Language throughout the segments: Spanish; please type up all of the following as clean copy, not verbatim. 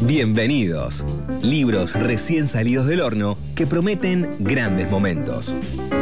Bienvenidos. Libros recién salidos del horno que prometen grandes momentos.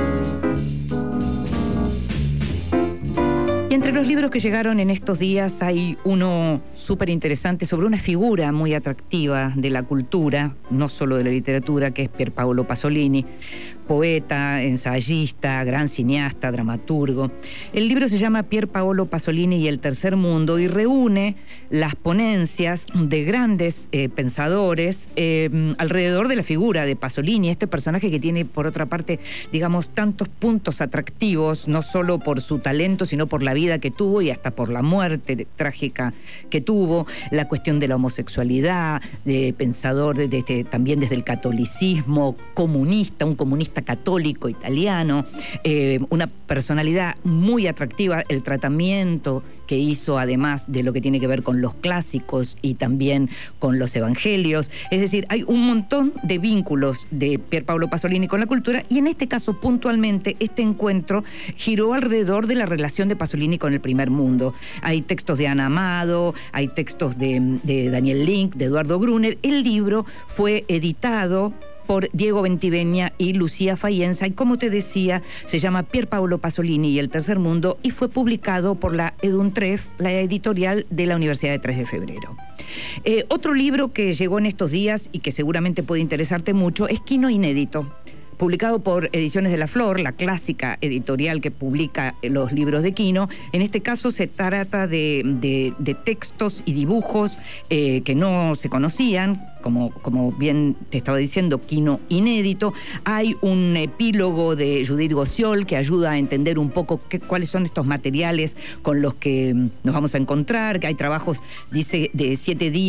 Y entre los libros que llegaron en estos días hay uno súper interesante sobre una figura muy atractiva de la cultura, no solo de la literatura, que es Pier Paolo Pasolini, poeta, ensayista, gran cineasta, dramaturgo. El libro se llama Pier Paolo Pasolini y el Tercer Mundo y reúne las ponencias de grandes pensadores alrededor de la figura de Pasolini, este personaje que tiene, por otra parte, digamos, tantos puntos atractivos, no solo por su talento, sino por la vida que tuvo y hasta por la muerte trágica que tuvo, la cuestión de la homosexualidad, de pensador también desde el catolicismo, comunista, un comunista católico italiano, una personalidad muy atractiva, el tratamiento que hizo además de lo que tiene que ver con los clásicos y también con los evangelios. Es decir, hay un montón de vínculos de Pier Paolo Pasolini con la cultura y en este caso puntualmente este encuentro giró alrededor de la relación de Pasolini con el primer mundo. Hay textos de Ana Amado, hay textos de Daniel Link, de Eduardo Gruner. El libro fue editado por Diego Ventivegna y Lucía Faenza, y como te decía, se llama Pier Paolo Pasolini y el Tercer Mundo, y fue publicado por la Eduntref, la editorial de la Universidad de 3 de Febrero. Otro libro que llegó en estos días y que seguramente puede interesarte mucho es Quino Inédito, publicado por Ediciones de la Flor, la clásica editorial que publica los libros de Quino. En este caso se trata de textos y dibujos que no se conocían, como bien te estaba diciendo, Quino Inédito. Hay un epílogo de Judith Gociol que ayuda a entender un poco cuáles son estos materiales con los que nos vamos a encontrar, que hay trabajos, dice, de 7 días